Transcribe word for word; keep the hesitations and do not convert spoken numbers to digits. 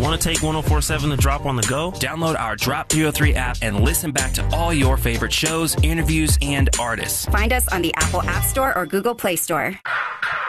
Want to take one oh four seven The Drop on the go? Download our Drop three oh three app and listen back to all your favorite shows, interviews, and artists. Find us on the Apple App Store or Google Play Store.